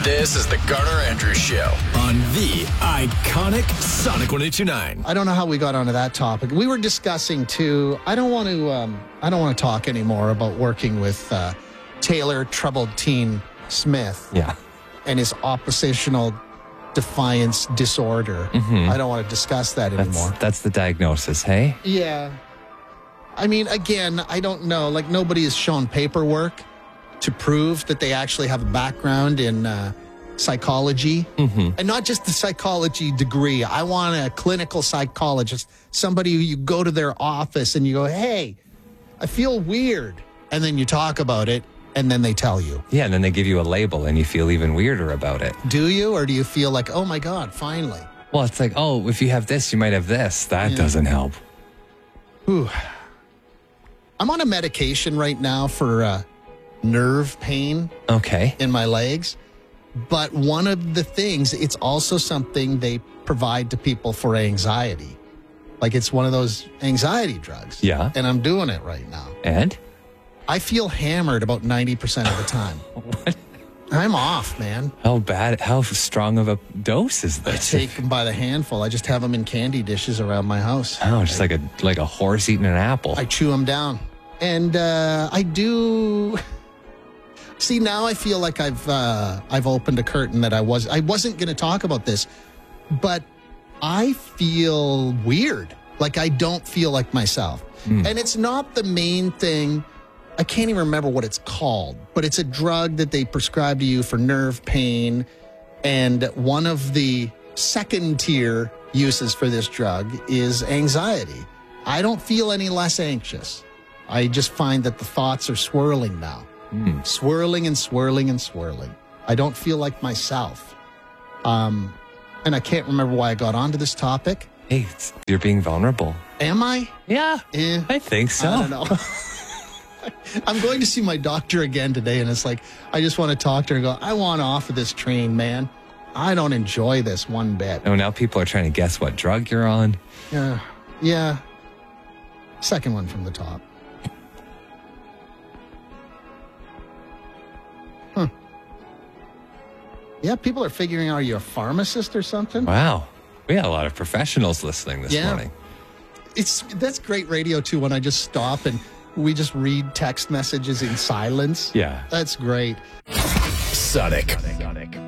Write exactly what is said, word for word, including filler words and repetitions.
This is the Garner Andrews Show on the iconic Sonic one eight two nine. I don't know how we got onto that topic. We were discussing too. I don't want to. Um, I don't want to talk anymore about working with uh, Taylor Troubled Teen Smith. Yeah. And his oppositional defiance disorder. Mm-hmm. I don't want to discuss that anymore. That's, that's the diagnosis, hey? Yeah. I mean, again, I don't know. Like, nobody has shown paperwork to prove that they actually have a background in uh, psychology. Mm-hmm. And not just the psychology degree. I want a clinical psychologist, somebody who you go to their office and you go, hey, I feel weird. And then you talk about it, and then they tell you. Yeah, and then they give you a label, and you feel even weirder about it. Do you? Or do you feel like, oh, my God, finally? Well, it's like, oh, if you have this, you might have this. That Yeah. doesn't help. Whew. I'm on a medication right now for uh, nerve pain Okay. in my legs. But one of the things, it's also something they provide to people for anxiety. Like, it's one of those anxiety drugs. Yeah. And I'm doing it right now. And? I feel hammered about ninety percent of the time. What? I'm off, man. How bad, how strong of a dose is I this? take them by the handful. I just have them in candy dishes around my house. Oh, just like a like a horse eating an apple. I chew them down. And uh, I do... See, now I feel like I've uh, I've opened a curtain that I was I wasn't going to talk about this, but I feel weird. Like, I don't feel like myself. Mm. And it's not the main thing. I can't even remember what it's called, but it's a drug that they prescribe to you for nerve pain. And one of the second tier uses for this drug is anxiety. I don't feel any less anxious. I just find that the thoughts are swirling now. Mm. Swirling and swirling and swirling. I don't feel like myself. Um, and I can't remember why I got onto this topic. Hey, it's, you're being vulnerable. Am I? Yeah, Eh, I think so. I don't know. I'm going to see my doctor again today, and it's like, I just want to talk to her and go, I want off of this train, man. I don't enjoy this one bit. Oh, now people are trying to guess what drug you're on. Yeah. Yeah. Second one from the top. Huh. Yeah, people are figuring out, are you a pharmacist or something? Wow. We had a lot of professionals listening this Yeah. morning. It's that's great radio too, when I just stop and we just read text messages in silence. Yeah. That's great. Sonic